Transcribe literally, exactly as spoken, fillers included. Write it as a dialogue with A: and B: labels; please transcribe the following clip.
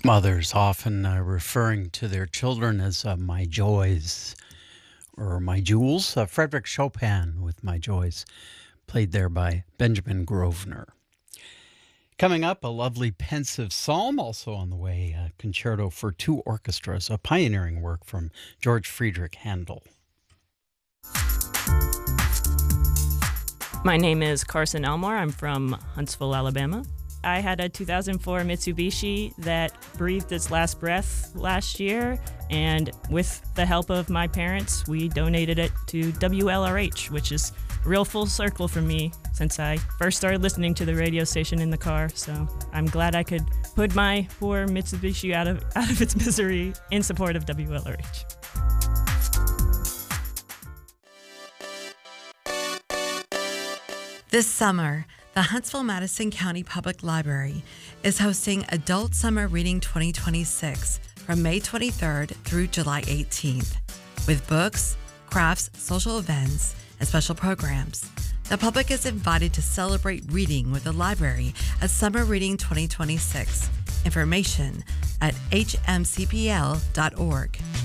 A: Mothers often uh, referring to their children as uh, my joys or my jewels. Uh, Frederick Chopin with My Joys, played there by Benjamin Grosvenor. Coming up, a lovely pensive psalm, also on the way, a concerto for two orchestras, a pioneering work from George Friedrich Handel.
B: My name is Carson Elmore. I'm from Huntsville, Alabama. I had a two thousand four Mitsubishi that breathed its last breath last year, and with the help of my parents, we donated it to W L R H, which is a real full circle for me since I first started listening to the radio station in the car. So I'm glad I could put my poor Mitsubishi out of out of its misery in support of W L R H.
C: This summer, the Huntsville-Madison County Public Library is hosting Adult Summer Reading twenty twenty-six from May twenty-third through July eighteenth. With books, crafts, social events, and special programs, the public is invited to celebrate reading with the library at Summer Reading twenty twenty-six. Information at h m c p l dot org.